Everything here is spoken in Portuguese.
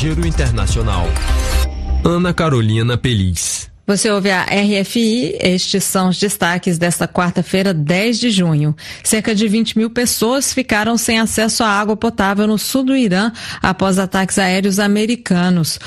Giro Internacional. Ana Carolina Peliz. Você ouve a RFI, estes são os destaques desta quarta-feira, 10 de junho. Cerca de 20 mil pessoas ficaram sem acesso à água potável no sul do Irã após ataques aéreos americanos.